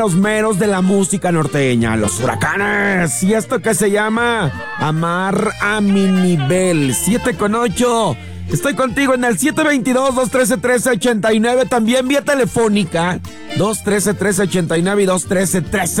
Los meros de la música norteña, los Huracanes. Y esto que se llama Amar a mi nivel. 7:08. Estoy contigo en el 722-213-1389. También vía telefónica. 213-1389 y 213-1389.